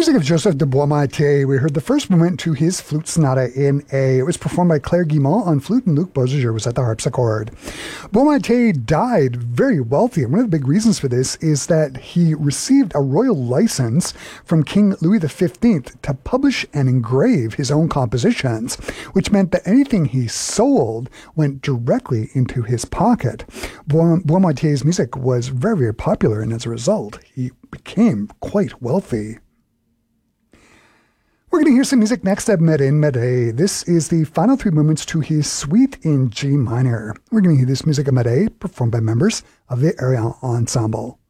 music of Joseph de Boismatier, we heard the first movement to his flute sonata in A. It was performed by Claire Guimont on flute, and Luc Beausejour was at the harpsichord. Boismatier died very wealthy, and one of the big reasons for this is that he received a royal license from King Louis XV to publish and engrave his own compositions, which meant that anything he sold went directly into his pocket. Boismatier's music was very, very popular, and as a result, he became quite wealthy. We're going to hear some music next at Mede in Mede. This is the final three movements to his suite in G minor. We're going to hear this music at Mede, performed by members of the Ariel Ensemble.